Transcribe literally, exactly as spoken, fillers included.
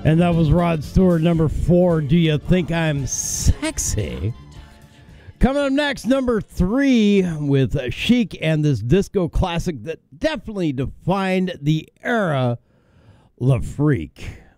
And that was Rod Stewart, number four, Do You Think I'm Sexy? Coming up next, number three, with Chic and this disco classic that definitely defined the era, La Freak.